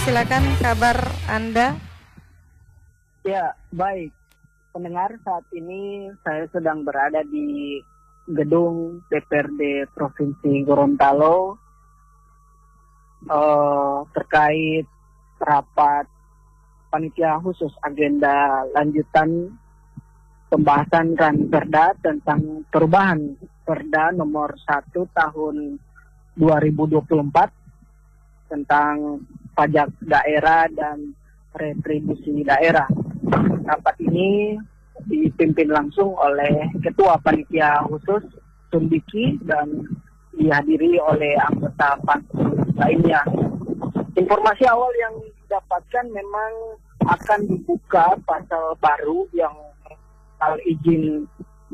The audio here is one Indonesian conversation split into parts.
silakan kabar Anda. Ya, baik. Pendengar, saat ini saya sedang berada di gedung DPRD Provinsi Gorontalo terkait rapat panitia khusus agenda lanjutan pembahasan Ranperda tentang perubahan Perda nomor 1 tahun 2024 tentang pajak daerah dan retribusi daerah. Rapat ini dipimpin langsung oleh Ketua Panitia Khusus Sundiki dan dihadiri oleh anggota pansus lainnya. Informasi awal yang didapatkan memang akan dibuka pasal baru yang soal izin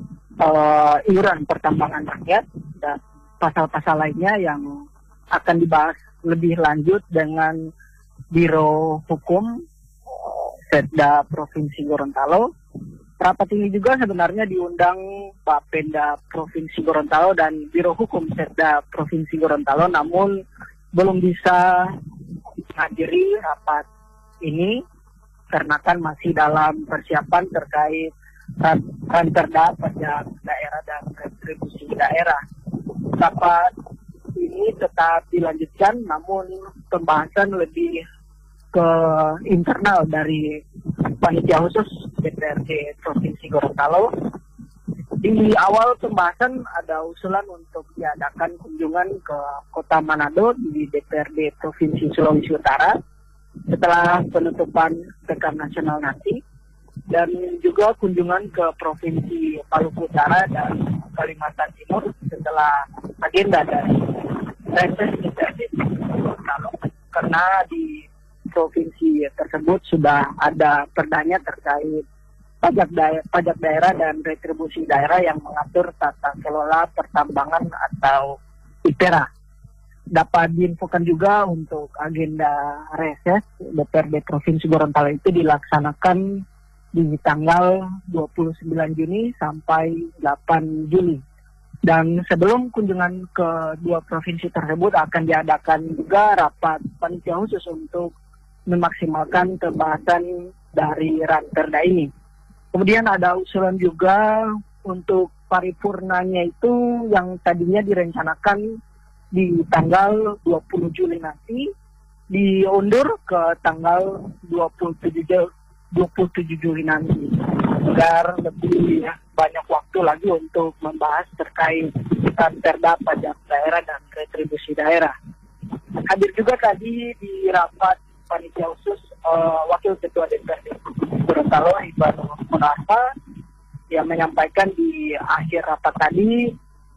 iuran pertambangan rakyat dan pasal-pasal lainnya yang akan dibahas lebih lanjut dengan Biro Hukum Setda Provinsi Gorontalo. Rapat ini juga sebenarnya diundang Bapenda Provinsi Gorontalo dan Biro Hukum Setda Provinsi Gorontalo, namun belum bisa menghadiri rapat ini karena kan masih dalam persiapan terkait Ranperda pajak daerah dan retribusi daerah. Rapat ini tetap dilanjutkan, namun pembahasan lebih ke internal dari panitia khusus DPRD Provinsi Gorontalo. Di awal pembahasan ada usulan untuk diadakan kunjungan ke Kota Manado di DPRD Provinsi Sulawesi Utara setelah penutupan Rekam Nasional nanti, dan juga kunjungan ke Provinsi Maluku Utara dan Kalimantan Timur setelah agenda dari reses DPRD Gorontalo, karena di provinsi tersebut sudah ada perdanya terkait pajak daerah dan retribusi daerah yang mengatur tata kelola pertambangan atau IPERA. Dapat diinfokan juga untuk agenda reses DPRD Provinsi Gorontalo itu dilaksanakan di tanggal 29 Juni sampai 8 Juli. Dan sebelum kunjungan ke dua provinsi tersebut akan diadakan juga rapat panitia khusus untuk memaksimalkan pembahasan dari Ranperda ini. Kemudian ada usulan juga untuk paripurnanya itu yang tadinya direncanakan di tanggal 20 Juli nanti diundur ke tanggal 27 Juli nanti agar lebih banyak waktu lagi untuk membahas terkait Ranperda pajak daerah dan retribusi daerah. Hadir juga tadi di rapat panitia khusus Wakil Ketua DPRD Gorontalo Iban Munarfa yang menyampaikan di akhir rapat tadi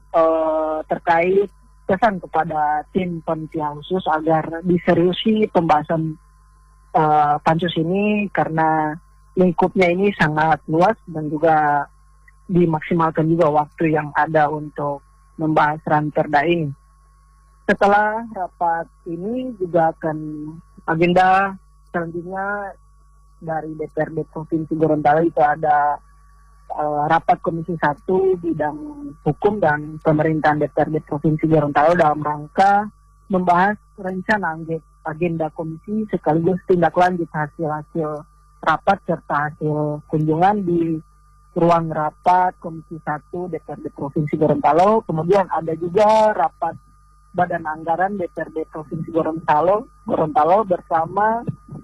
terkait pesan kepada tim panitia khusus agar diseriusi pembahasan pansus ini karena lingkupnya ini sangat luas dan juga dimaksimalkan juga waktu yang ada untuk membahas Ranperda ini. Setelah rapat ini juga akan agenda selanjutnya dari DPRD Provinsi Gorontalo itu ada rapat Komisi 1 bidang hukum dan pemerintahan DPRD Provinsi Gorontalo dalam rangka membahas rencana agenda komisi sekaligus tindak lanjut hasil-hasil rapat serta hasil kunjungan di ruang rapat Komisi 1 DPRD Provinsi Gorontalo. Kemudian ada juga rapat Badan Anggaran DPRD Provinsi Gorontalo bersama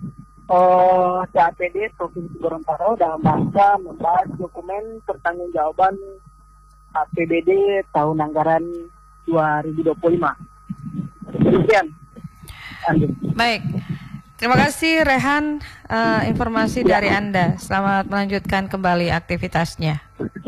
CAPD Provinsi Gorontalo dalam rangka membahas dokumen pertanggungjawaban APBD tahun anggaran 2025. Demikian. Baik, terima kasih Rehan informasi dari Anda. Selamat melanjutkan kembali aktivitasnya.